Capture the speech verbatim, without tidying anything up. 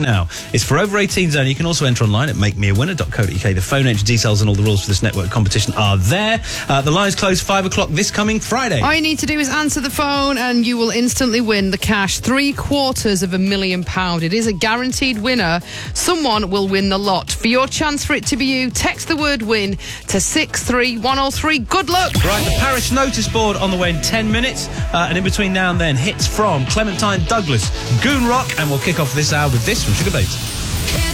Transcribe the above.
now. It's for over eighteens only. You can also enter online at make me a winner dot co dot uk. The phone entry details and all the rules for this network competition are there. Uh, the lines close five o'clock this coming Friday. All you need to do is answer the phone and you will instantly win the cash. Three quarters of a million pound. It is a guaranteed winner. Someone will win the lot. For your chance for it to be you, text the word win to six three one oh three. Good luck. Right, the parish notice board on the way in ten minutes. Uh, and in between now and then, hits from Clementine Douglas, Goon Rock, and we'll kick off this hour with this from Sugar Babes.